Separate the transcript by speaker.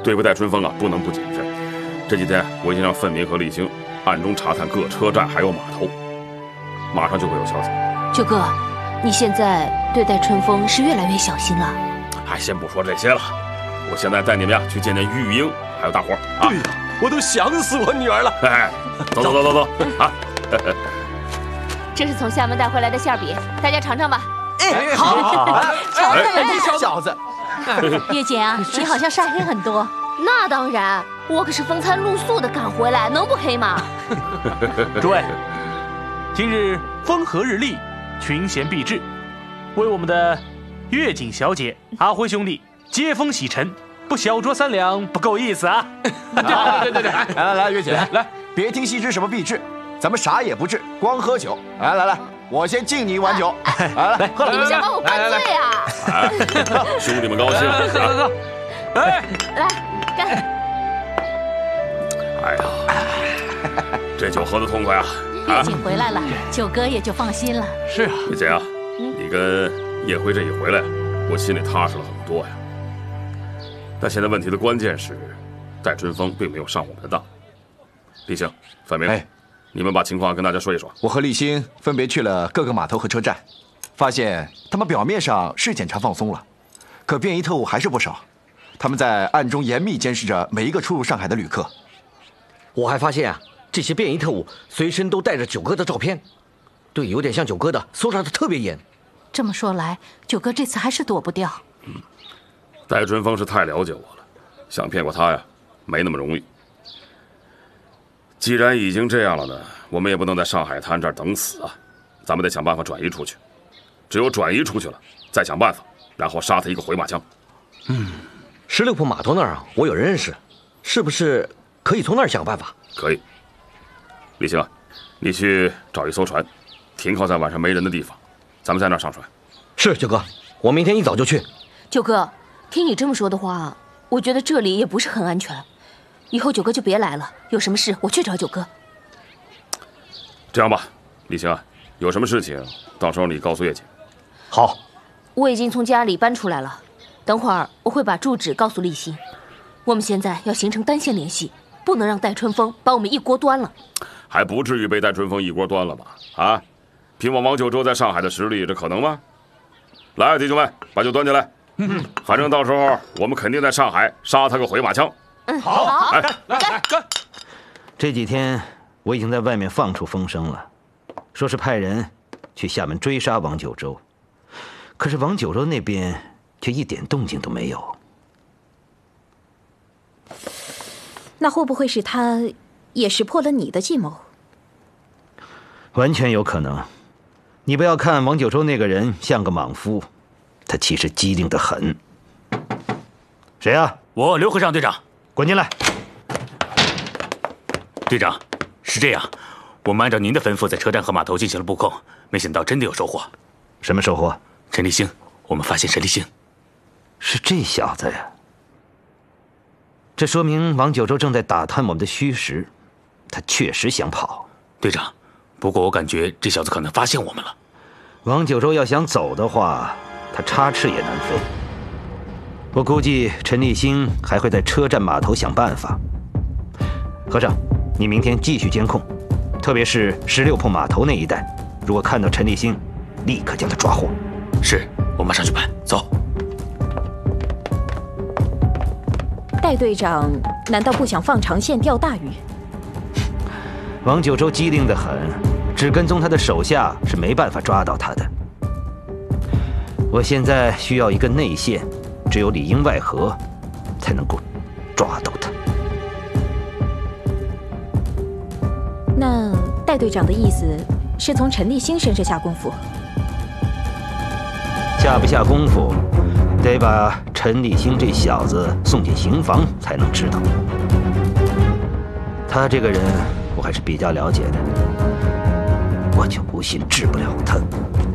Speaker 1: 对付戴春风啊，不能不谨慎。这几天我已经让范明和立兴暗中查探各车站还有码头，马上就会有消息。
Speaker 2: 九哥，你现在对待春风是越来越小心了。
Speaker 1: 哎，先不说这些了，我现在带你们呀去见见玉英还有大伙儿啊。
Speaker 3: 对呀，我都想死我女儿了。
Speaker 1: 哎，走啊！
Speaker 2: 这是从厦门带回来的馅饼，大家尝尝吧。
Speaker 3: 哎，好，小子，
Speaker 2: 月姐啊，你好像晒黑很多。那当然，我可是风餐露宿的赶回来，能不黑吗？
Speaker 4: 诸位，今日风和日丽，群贤毕至，为我们的月景小姐、阿辉兄弟接风洗尘，不小酌3两不够意思啊！
Speaker 3: 对，来，月姐，来，别听西施什么必治，咱们啥也不治，光喝酒。来，我先敬你一碗酒。来，喝了。
Speaker 2: 你们想把我灌醉啊？
Speaker 1: 兄弟们高兴，
Speaker 4: 喝！哎，
Speaker 2: 来，干！
Speaker 1: 哎呀，这酒喝得痛快啊！
Speaker 2: 月姐回来了，九哥也就放心了。
Speaker 4: 是啊，
Speaker 1: 月姐啊，你跟叶辉这一回来，我心里踏实了很多呀。但现在问题的关键是，戴春风并没有上我们的当。立兴、范明，你们把情况跟大家说一说。
Speaker 3: 我和立新分别去了各个码头和车站，发现他们表面上是检查放松了，可便衣特务还是不少。他们在暗中严密监视着每一个出入上海的旅客。
Speaker 5: 我还发现啊，这些便衣特务随身都带着九哥的照片，对有点像九哥的搜查的特别严。
Speaker 2: 这么说来，九哥这次还是躲不掉。
Speaker 1: 戴春风是太了解我了，想骗过他呀，没那么容易。既然已经这样了呢，我们也不能在上海滩这儿等死啊，咱们得想办法转移出去。只有转移出去了，再想办法，然后杀他一个回马枪。
Speaker 5: 16铺码头那儿啊，我有人认识，是不是可以从那儿想办法？
Speaker 1: 可以。立兴啊，你去找一艘船，停靠在晚上没人的地方，咱们在那儿上船。
Speaker 5: 是九哥，我明天一早就去。
Speaker 2: 九哥，听你这么说的话，我觉得这里也不是很安全。以后九哥就别来了，有什么事我去找九哥。
Speaker 1: 这样吧，立兴啊，有什么事情到时候你告诉叶姐。
Speaker 5: 好，
Speaker 2: 我已经从家里搬出来了，等会儿我会把住址告诉立新。我们现在要形成单线联系，不能让戴春风把我们一锅端了。
Speaker 1: 还不至于被戴春风一锅端了吧？啊，凭我王九州在上海的实力，这可能吗？来，弟兄们，把酒端进来。反正到时候我们肯定在上海杀他个回马枪。
Speaker 5: 好，
Speaker 6: 干！这几天我已经在外面放出风声了，说是派人去厦门追杀王九州，可是王九州那边却一点动静都没有。
Speaker 7: 那会不会是他也识破了你的计谋？
Speaker 6: 完全有可能。你不要看王九州那个人像个莽夫，他其实机灵得很。谁啊？
Speaker 4: 我刘和尚队长。
Speaker 6: 滚进来。
Speaker 4: 队长，是这样，我们按照您的吩咐在车站和码头进行了布控，没想到真的有收获。
Speaker 6: 什么收获？
Speaker 4: 陈立兴，我们发现陈立兴。
Speaker 6: 是这小子呀。这说明王九州正在打探我们的虚实，他确实想跑。
Speaker 4: 队长，不过我感觉这小子可能发现我们了。
Speaker 6: 王九州要想走的话，他插翅也难飞。我估计陈立新还会在车站码头想办法。和尚，你明天继续监控，特别是16铺码头那一带，如果看到陈立新，立刻将他抓获。
Speaker 4: 是，我马上去办。走。
Speaker 7: 戴队长难道不想放长线钓大鱼？
Speaker 6: 王九州机灵得很，只跟踪他的手下是没办法抓到他的。我现在需要一个内线，只有里应外合才能够抓到他。
Speaker 7: 那戴队长的意思是从陈立新身上下功夫？
Speaker 6: 下不下功夫，得把陈立新这小子送进刑房才能知道。他这个人我还是比较了解的，我就不信治不了他。